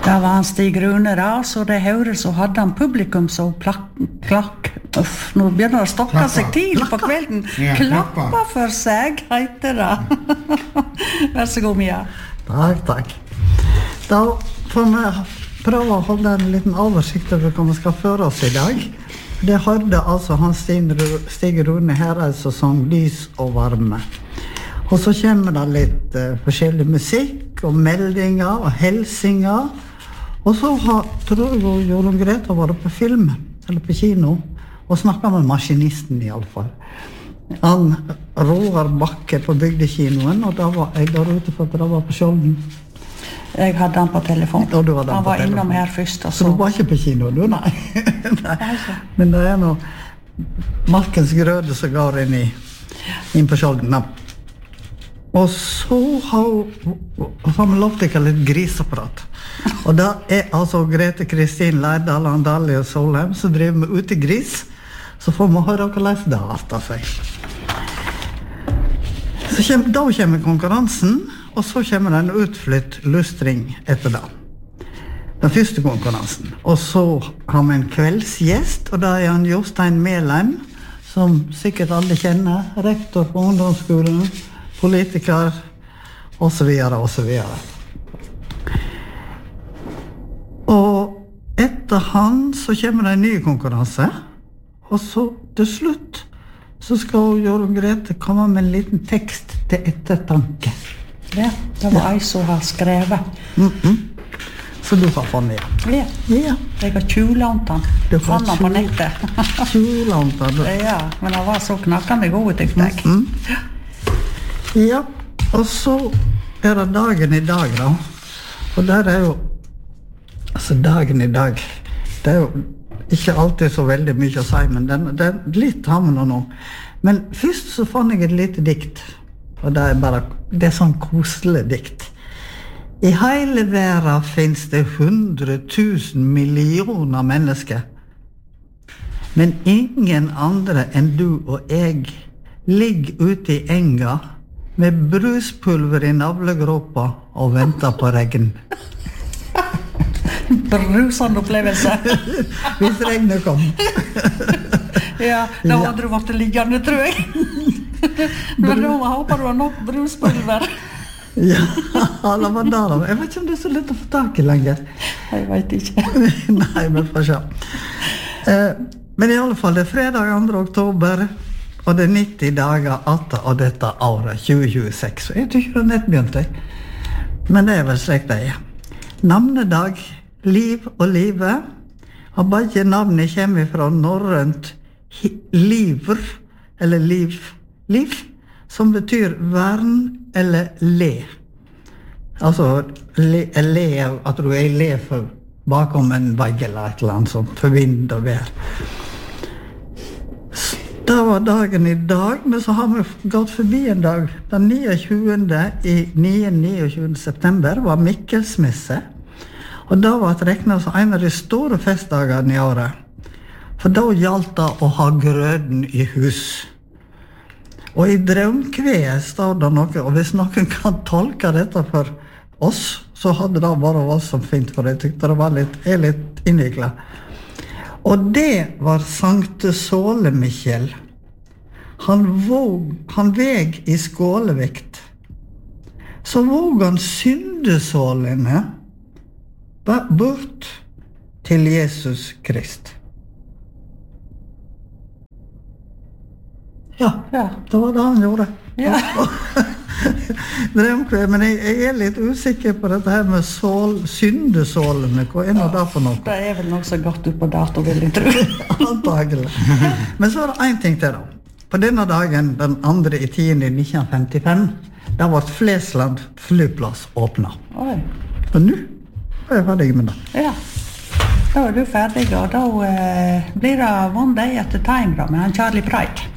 Det var han Stig Rune da, så det hører så hadde han publikum så klakk. Nå begynner det å stokke seg tidlig på kvelden. Klappa for seg, heter det. Vær så god, Mia. Takk. Da får vi prøve å holde en liten oversikt over hva vi skal føre oss i dag. Det hørte altså han Stig Rune Hereid som sang Lys og varme. Og så kommer det litt forskjellig musikk og meldinger og helsinger. Og så tror jeg Jorunn Grete var på film, eller på kino, og snakket med maskinisten i alle fall. Han Roar Bakke på bygdekinoen, og da var jeg der ute for at det var på Skjolden. Jeg hadde han på telefon. Han var innom her først. Så du var ikke på kino, du? Nei. Men det noe Markens Grøde som går inn på Skjolden. Og så har vi lovt ikke litt griseprat. Og da altså Grete Kristin Leidal, Andali og Solheim som driver med utegris. Så får vi høre hvordan det arter seg. Da kommer konkurransen, og så kommer det en utflytt lustring etter det. Den første konkurransen. Og så har vi en kveldsgjest, og da han Jostein Melheim, som sikkert alle kjenner, rektor på ungdomsskolen, politiker, og så videre, og så videre. Og etter han så kommer det en ny konkurranse, og så til slutt så skal Jorunn Grete komme med en liten tekst til ettertanke. Ja, det var jeg som har skrevet. Så du har funnet den? Ja. Jeg har tjulant den. Du fant den på nettet. Tjulant den? Ja, men den var så knakkende god, tenkte jeg. Ja, og så det dagen i dag da. Og der jo, altså dagen i dag, det jo ikke alltid så veldig mye å si, men det litt har vi nå. Men først så fant jeg et lite dikt, og det sånn koselig dikt. I hele verden finnes det 100 000 millioner mennesker, men ingen andre enn du og jeg ligger ute i enga med bruspulver i navlegropa og venter på regn. Brusende opplevelse. Hvis regnet kom. Ja, da hadde du vært liggende, tror jeg. Men da håper du har nok bruspulver. Ja, det var der. Jeg vet ikke om det så lett å få tak i lenger. Jeg vet ikke. Nei, men får se. Men i alle fall, det fredag 2. oktober, og det 90 dager etter av dette året, 2026. Jeg tror ikke det nett begynte, men det vel slik det Navnedag, liv og live, og begge navnet kommer fra norrønt livr, eller liv, som betyr vern eller le. Altså, le, at du le for bakom en vegg eller et eller annet sånt, for vind og vær. Det var dagen i dag, men så har vi gått forbi en dag. Den 29. september var Mikkelsmesse, og da var det regnet som en av de store festdagene i året. For da gjaldt det å ha grøden i hus. Og i Draumkveet står det noe, og hvis noen kan tolke dette for oss, så hadde det bare oss som fint, for jeg tykte det var litt innviklet. Og det var Sankte Såle-Mikkjel. Han veg i skålevekt. Så våg han syndesålene bort til Jesus Krist. Ja, det var det han gjorde. Ja. Men jeg litt usikker på dette her med syndesålene. Hva nå det for noe? Det vel noe så godt ut på dato, vil jeg tro. Antagelig. Men så det en ting til da. På denne dagen, den 2.10.1955, da var Flesland flyplass åpnet. Oi. Og nå er jeg ferdig med det. Ja, da er du ferdig, og da blir det One Day at a Time da, med han Charlie Pride.